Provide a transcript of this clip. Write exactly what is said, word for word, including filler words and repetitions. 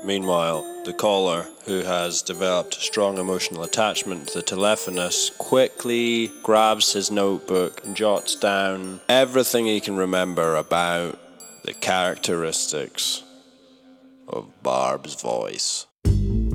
Meanwhile, the caller, who has developed strong emotional attachment to the telephonist, quickly grabs his notebook and jots down everything he can remember about the characteristics of Barb's voice.